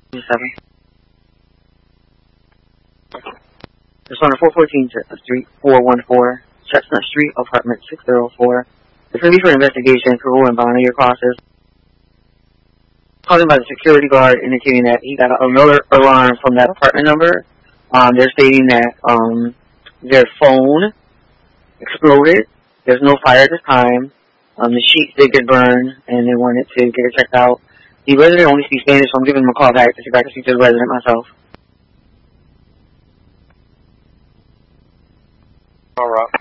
7. It's on 414 Street, 414, Chestnut Street, apartment 604. It's going to be for an investigation for Ruin Bonnier crosses. Calling by the security guard indicating that he got another alarm from that apartment number. They're stating that their phone exploded. There's no fire at this time. The sheets did get burned, and they wanted to get it checked out. The resident only speaks Spanish, so I'm giving him a call back to see if I can speak to the resident myself. All right.